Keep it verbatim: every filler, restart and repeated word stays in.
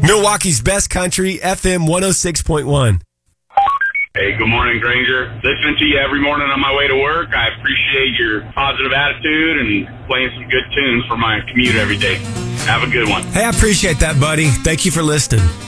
Milwaukee's best country, F M one oh six point one. Hey, good morning, Granger. Listening to you every morning on my way to work. I appreciate your positive attitude and playing some good tunes for my commute every day. Have a good one. Hey, I appreciate that, buddy. Thank you for listening.